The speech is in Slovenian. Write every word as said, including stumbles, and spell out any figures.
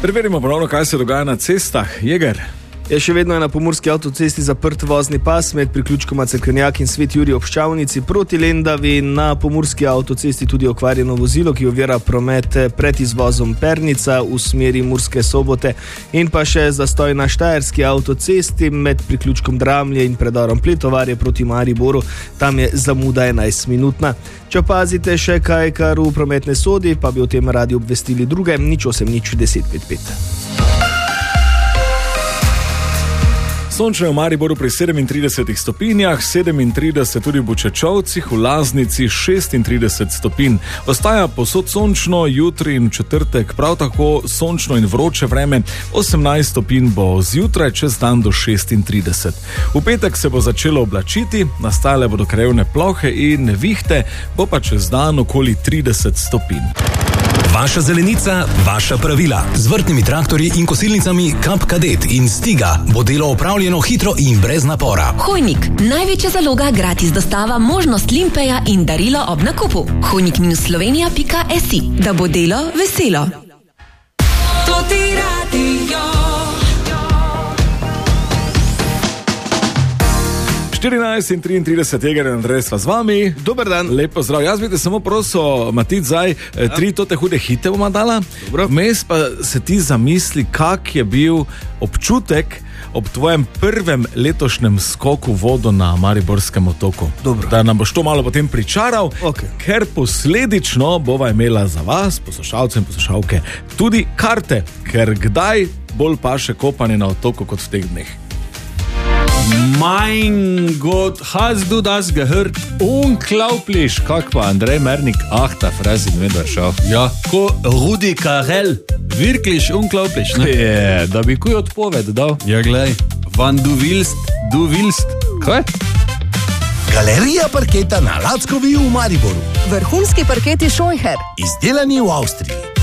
Preverimo ponovno, kaj se dogaja na cestah. Jeger. Je še vedno je na pomurski avtocesti zaprt vozni pas med priključkoma Cerkvenjak in Svet Jurij ob Ščavnici proti Lendavi. Na pomurski avtocesti tudi okvarjeno vozilo, ki ovira promet pred izvozom Pernica v smeri Murske Sobote, in pa še zastoj na štajerski avtocesti med priključkom Dramlje in predorom Pletovarje proti Mariboru. Tam je zamuda enajst minutna. Če opazite še kaj, kar v promet ne sodi, pa bi o tem radi obvestili druge. Nič osem nič deset pet pet. Sončno je v Mariboru pri sedemintridesetih stopinjah, sedemintrideset tudi v Bučečovcih, v Laznici šestintrideset stopinj. Ostaja posod sončno, jutri in četrtek prav tako sončno in vroče vreme, osemnajst stopinj bo zjutraj, čez dan do šestintrideset. V petek se bo začelo oblačiti, nastale bodo krajevne plohe in nevihte, bo pa čez dan okoli trideset stopinj. Vaša zelenica, vaša pravila. Z vrtnimi traktorji in kosilnicami Kap Kadet in Stiga bo delo opravljeno hitro in brez napora. Hojnik, največja zaloga, gratis dostava, možnost limpeja in darilo ob nakupu. hojnik minus slovenija pika si, da bo delo veselo. To ti radio. štirinajst in triintrideset, Jeger in Andrej sva z vami. Dober dan. Lepo zdrav. Jaz bi te samo prosil, Matic, zdaj ja. tri tote hude hite bomo dala. Dobro. Vmes pa se ti zamisli, kak je bil občutek ob tvojem prvem letošnjem skoku vodo na Mariborskem otoku. Dobro. Da nam boš to malo potem pričaral, okay. Ker posledično bova imela za vas, poslušalce in poslušalke, tudi karte, ker kdaj bolj paše kopanje na otoku kot v teh dneh. Mein Gott, hast du das gehört? Unglaublich, kak pa Andrej Mernik, ach, ta Fräsin, wenn du schau. Ja, ko Rudi Carrell, wirklich unglaublich, ne? Je, da bi kuj odpoved dal. Ja, glej, wann du willst, du willst. Kaj? Galerija parketa na Lackovi v Mariboru. Vrhunski parketi Scheucher. Izdelani v Avstriji.